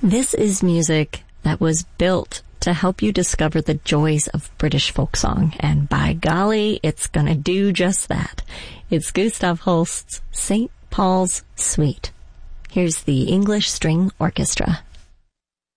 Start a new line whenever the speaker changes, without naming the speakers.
This is music that was built to help you discover the joys of British folk song, and by golly, it's gonna do just that. It's Gustav Holst's St. Paul's Suite. Here's the English String Orchestra.